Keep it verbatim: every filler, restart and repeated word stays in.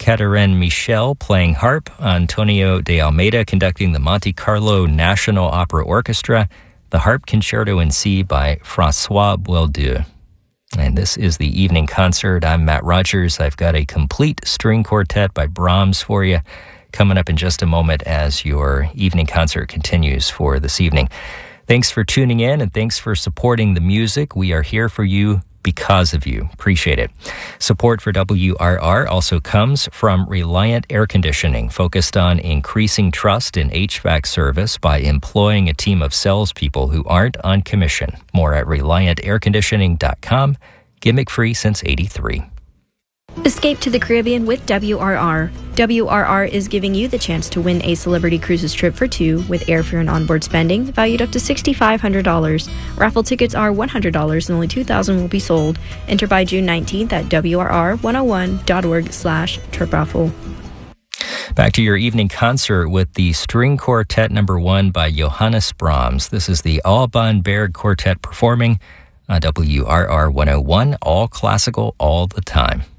Catherine Michel playing harp, Antonio de Almeida conducting the Monte Carlo National Opera Orchestra, the Harp Concerto in C by Francois Boieldieu. And this is the evening concert. I'm Matt Rogers. I've got a complete string quartet by Brahms for you coming up in just a moment as your evening concert continues for this evening. Thanks for tuning in and thanks for supporting the music. We are here for you because of you. Appreciate it. Support for W R R also comes from Reliant Air Conditioning, focused on increasing trust in H V A C service by employing a team of salespeople who aren't on commission. More at reliant air conditioning dot com. Gimmick free since eighty-three. Escape to the Caribbean with W R R. W R R is giving you the chance to win a Celebrity Cruises trip for two with airfare and onboard spending valued up to six thousand five hundred dollars. Raffle tickets are one hundred dollars and only two thousand will be sold. Enter by June nineteenth at W R R one oh one dot org slash trip raffle. Back to your evening concert with the String Quartet number one by Johannes Brahms. This is the Alban Berg Quartet performing on W R R one oh one, all classical all the time.